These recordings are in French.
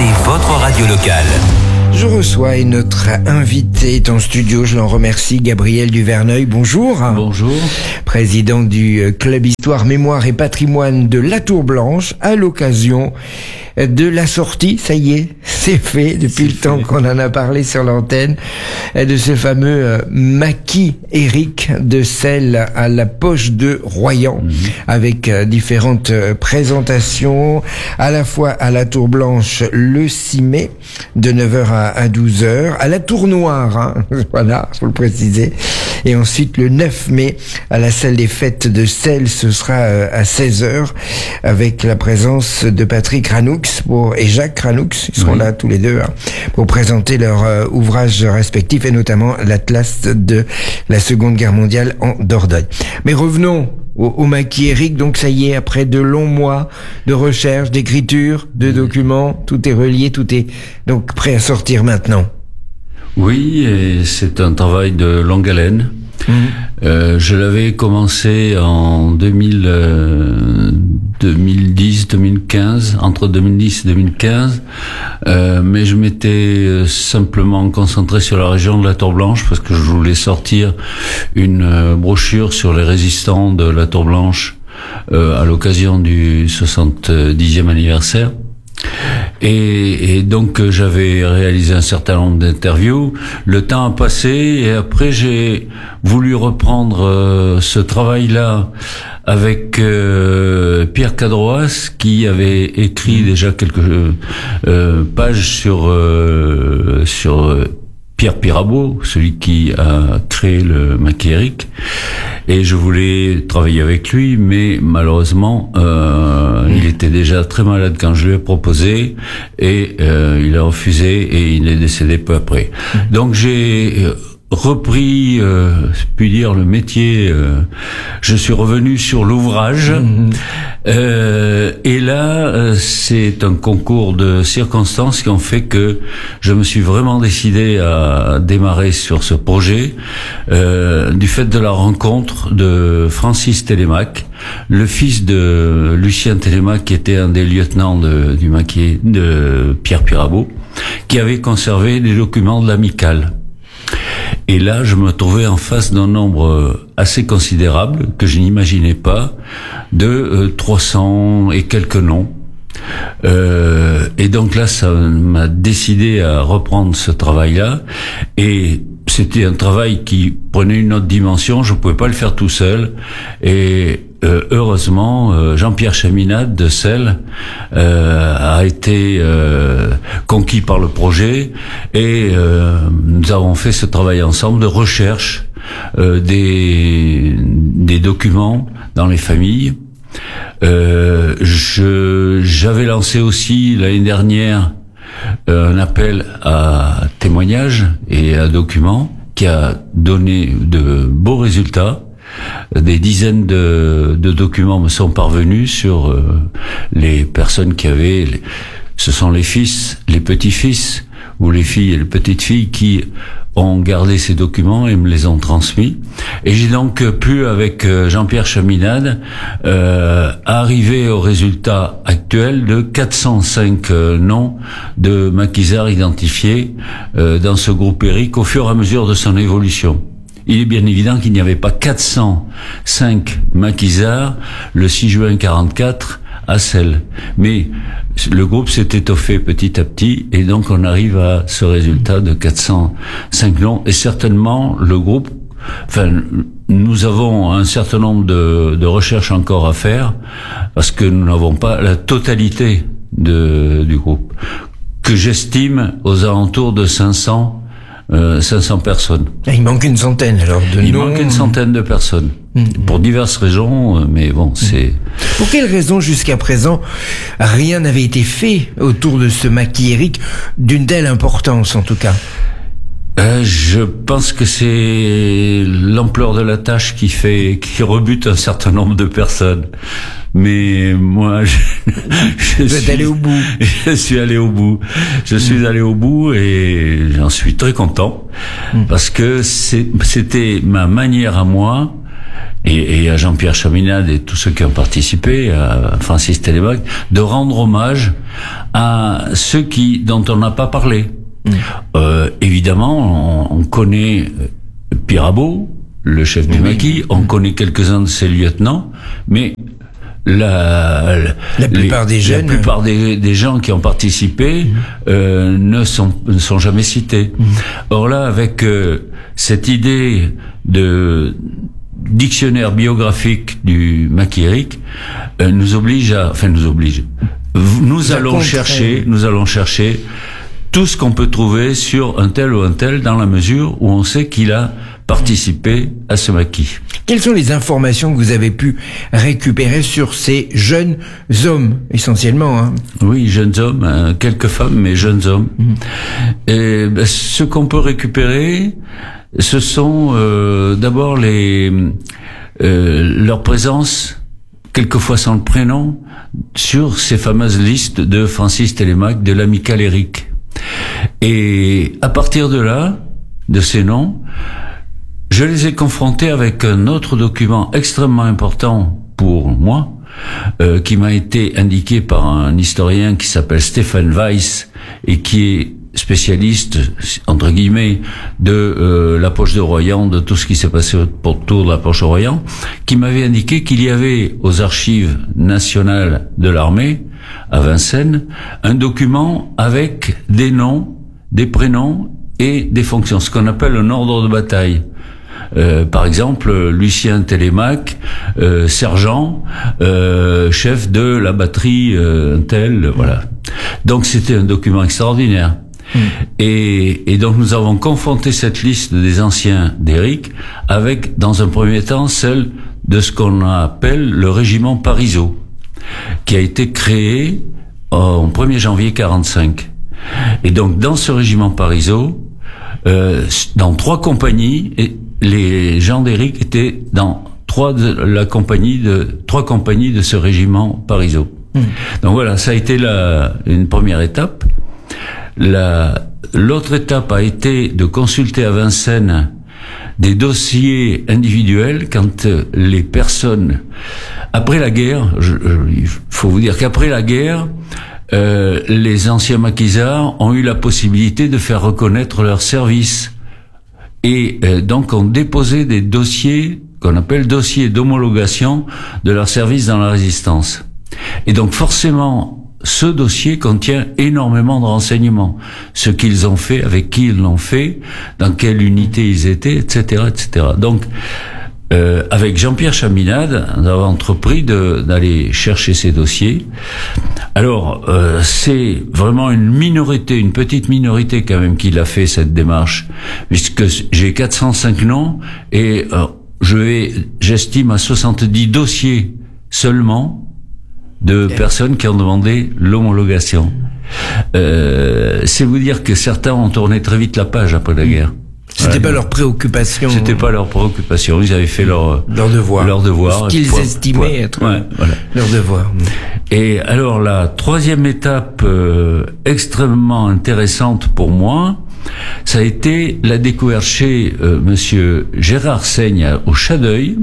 écoutez votre radio locale. Je reçois et notre invité est en studio, je l'en remercie, Gabriel Duverneuil. Bonjour. Bonjour. Président du Club Histoire, Mémoire et Patrimoine de la Tour Blanche, à l'occasion de la sortie, ça y est, c'est fait, depuis le temps qu'on en a parlé sur l'antenne, de ce fameux maquis Éric de Selles à la poche de Royan, avec différentes présentations, à la fois à la Tour Blanche le 6 mai, de 9h à 12h, à la Tour Noire, hein, voilà, faut le préciser, et ensuite le 9 mai, à la salle des fêtes de Selles, ce sera à 16h, avec la présence de Patrick Ranoux et Jacques Ranoux, ils seront là tous les deux, hein, pour présenter leurs ouvrages respectifs, et notamment l'Atlas de la Seconde Guerre mondiale en Dordogne. Mais revenons au maquis Éric, donc ça y est, après de longs mois de recherche, d'écriture, de documents, tout est relié, tout est donc prêt à sortir maintenant. Oui, et c'est un travail de longue haleine. Je l'avais commencé en 2010-2015, entre 2010 et 2015, mais je m'étais simplement concentré sur la région de la Tour Blanche parce que je voulais sortir une brochure sur les résistants de la Tour Blanche à l'occasion du 70e anniversaire. Et donc j'avais réalisé un certain nombre d'interviews. Le temps a passé et après j'ai voulu reprendre ce travail-là avec Pierre Cadroas qui avait écrit déjà quelques pages sur Pierre Pirabeau, celui qui a créé le maquis Éric, et je voulais travailler avec lui, mais malheureusement il était déjà très malade quand je lui ai proposé, et il a refusé et il est décédé peu après. Donc j'ai repris, puis dire, le métier. Je suis revenu sur l'ouvrage, et là, c'est un concours de circonstances qui ont fait que je me suis vraiment décidé à démarrer sur ce projet, du fait de la rencontre de Francis Télémaque, le fils de Lucien Télémaque, qui était un des lieutenants du maquis de Pierre Pirabeau, qui avait conservé des documents de l'amicale. Et là, je me trouvais en face d'un nombre assez considérable, que je n'imaginais pas, de 300 et quelques noms. Et donc là, ça m'a décidé à reprendre ce travail-là. Et c'était un travail qui prenait une autre dimension, je ne pouvais pas le faire tout seul. Et heureusement, Jean-Pierre Chaminade de Selles a été conquis par le projet, et nous avons fait ce travail ensemble de recherche des documents dans les familles. J'avais lancé aussi l'année dernière un appel à témoignages et à documents qui a donné de beaux résultats. Des dizaines de documents me sont parvenus sur les personnes qui avaient... Ce sont les fils, les petits-fils, ou les filles et les petites-filles qui ont gardé ces documents et me les ont transmis. Et j'ai donc pu, avec Jean-Pierre Chaminade, arriver au résultat actuel de 405 noms de maquisards identifiés dans ce groupe Éric au fur et à mesure de son évolution. Il est bien évident qu'il n'y avait pas 405 maquisards le 6 juin 44 à Selles. Mais le groupe s'est étoffé petit à petit, et donc on arrive à ce résultat de 405 noms. Et certainement, le groupe, nous avons un certain nombre de recherches encore à faire, parce que nous n'avons pas la totalité du groupe, que j'estime aux alentours de 500 personnes. Il manque une centaine alors de noms. Il manque une centaine de personnes. Pour diverses raisons, mais bon, c'est... Pour quelles raisons jusqu'à présent rien n'avait été fait autour de ce maquis Éric d'une telle importance en tout cas? Je pense que c'est l'ampleur de la tâche qui rebute un certain nombre de personnes. Mais moi, je suis allé au bout. Je suis allé au bout. Je suis allé au bout et j'en suis très content parce que c'était ma manière à moi et à Jean-Pierre Chaminade et tous ceux qui ont participé, à Francis Télémac, de rendre hommage à ceux dont on n'a pas parlé. Évidemment, on connaît Pirabeau, le chef du maquis, on connaît quelques-uns de ses lieutenants, mais la plupart des gens qui ont participé ne sont jamais cités. Or là, avec cette idée de dictionnaire biographique du maquis Éric, nous allons chercher tout ce qu'on peut trouver sur un tel ou un tel, dans la mesure où on sait qu'il a participé à ce maquis. Quelles sont les informations que vous avez pu récupérer sur ces jeunes hommes, essentiellement, hein? Oui, jeunes hommes, quelques femmes, mais jeunes hommes. Et ce qu'on peut récupérer, ce sont d'abord leur présence, quelquefois sans le prénom, sur ces fameuses listes de Francis Télémac, de l'amical Éric. Et à partir de là, de ces noms, je les ai confrontés avec un autre document extrêmement important pour moi, qui m'a été indiqué par un historien qui s'appelle Stéphane Weiss et qui est spécialiste, entre guillemets, de la poche de Royan, de tout ce qui s'est passé autour de la poche de Royan, qui m'avait indiqué qu'il y avait aux archives nationales de l'armée, à Vincennes, un document avec des noms, des prénoms et des fonctions, ce qu'on appelle un ordre de bataille. Par exemple, Lucien Télémac, sergent, chef de la batterie tel, voilà. Donc c'était un document extraordinaire. Et donc nous avons confronté cette liste des anciens d'Éric avec, dans un premier temps, celle de ce qu'on appelle le régiment Parisot, qui a été créé en 1er janvier 45. Et donc dans ce régiment Parisot, dans 3 compagnies, et les gens d'Éric étaient dans 3 compagnies de ce régiment Parisot. Donc voilà, ça a été une première étape. L'autre étape a été de consulter à Vincennes des dossiers individuels quand les personnes, après la guerre, il faut vous dire qu'après la guerre, les anciens maquisards ont eu la possibilité de faire reconnaître leur service et donc ont déposé des dossiers qu'on appelle dossiers d'homologation de leur service dans la résistance. Et donc forcément, ce dossier contient énormément de renseignements. Ce qu'ils ont fait, avec qui ils l'ont fait, dans quelle unité ils étaient, etc., etc. Donc, avec Jean-Pierre Chaminade, on a entrepris d'aller chercher ces dossiers. Alors, c'est vraiment une petite minorité quand même qui l'a fait cette démarche, puisque j'ai 405 noms et j'estime à 70 dossiers seulement de personnes qui ont demandé l'homologation. C'est vous dire que certains ont tourné très vite la page après la guerre. C'était pas leur préoccupation. C'était pas leur préoccupation. Ils avaient fait leur devoir. Ce qu'ils estimaient être leur devoir. Et alors la troisième étape extrêmement intéressante pour moi, ça a été la découverte chez monsieur Gérard Seigne au Chadeuil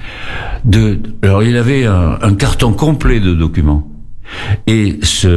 alors il avait un carton complet de documents. Et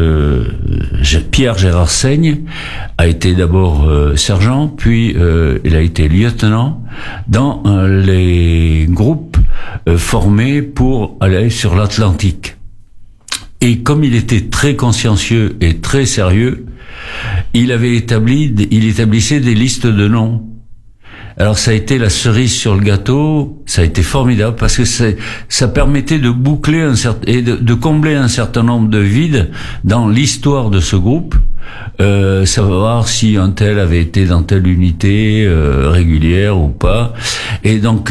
Pierre Gérard Seigne a été d'abord sergent, puis il a été lieutenant dans les groupes formés pour aller sur l'Atlantique. Et comme il était très consciencieux et très sérieux, il établissait des listes de noms. Alors ça a été la cerise sur le gâteau, ça a été formidable parce que ça permettait de boucler de combler un certain nombre de vides dans l'histoire de ce groupe, savoir si un tel avait été dans telle unité régulière ou pas. Et donc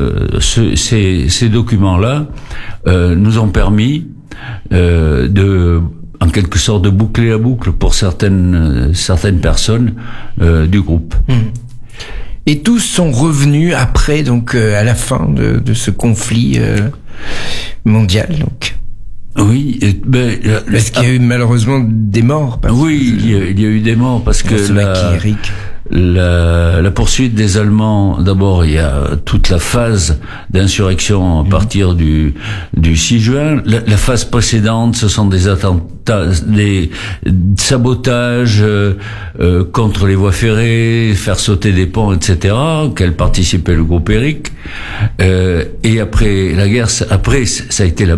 ces documents-là nous ont permis en quelque sorte de boucler la boucle pour certaines personnes du groupe. Et tous sont revenus après, donc à la fin de ce conflit mondial, donc. Oui, parce qu'il y a eu malheureusement des morts. Oui, il y a eu des morts parce que la poursuite des Allemands, d'abord il y a toute la phase d'insurrection à partir du 6 juin. La phase précédente, ce sont des attentats, des sabotages contre les voies ferrées, faire sauter des ponts, etc., auxquels participait le groupe Eric. Et après la guerre, ça a été la